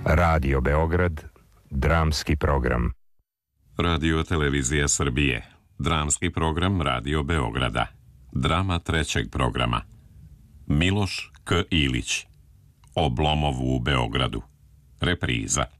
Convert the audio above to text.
Radio Beograd, dramski program. Radio Televizija Srbije, dramski program Radio Beograda. Drama trećeg programa. Miloš K. Ilić. Oblomov u Beogradu. Repriza.